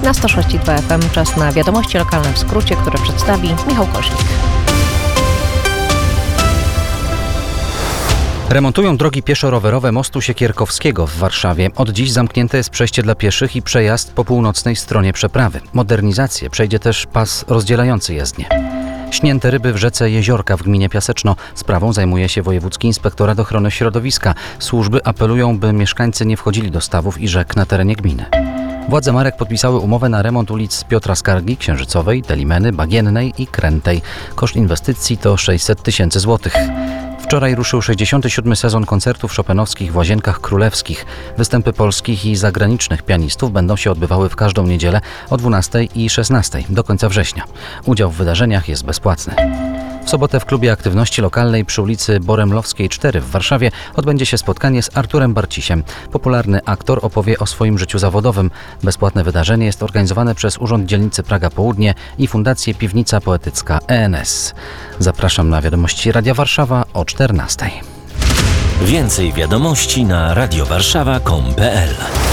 Na 106,2 FM czas na wiadomości lokalne w skrócie, które przedstawi Michał Koźlik. Remontują drogi pieszo-rowerowe mostu Siekierkowskiego w Warszawie. Od dziś zamknięte jest przejście dla pieszych i przejazd po północnej stronie przeprawy. Modernizację przejdzie też pas rozdzielający jezdnię. Śnięte ryby w rzece Jeziorka w gminie Piaseczno. Sprawą zajmuje się Wojewódzki Inspektorat Ochrony Środowiska. Służby apelują, by mieszkańcy nie wchodzili do stawów i rzek na terenie gminy. Władze Marek podpisały umowę na remont ulic Piotra Skargi, Księżycowej, Delimeny, Bagiennej i Krętej. Koszt inwestycji to 600 000 złotych. Wczoraj ruszył 67. sezon koncertów chopinowskich w Łazienkach Królewskich. Występy polskich i zagranicznych pianistów będą się odbywały w każdą niedzielę o 12 i 16 do końca września. Udział w wydarzeniach jest bezpłatny. W sobotę w klubie aktywności lokalnej przy ulicy Boremlowskiej 4 w Warszawie odbędzie się spotkanie z Arturem Barcisiem. Popularny aktor opowie o swoim życiu zawodowym. Bezpłatne wydarzenie jest organizowane przez Urząd Dzielnicy Praga Południe i Fundację Piwnica Poetycka ENS. Zapraszam na wiadomości Radia Warszawa o 14. Więcej wiadomości na radiowarszawa.com.pl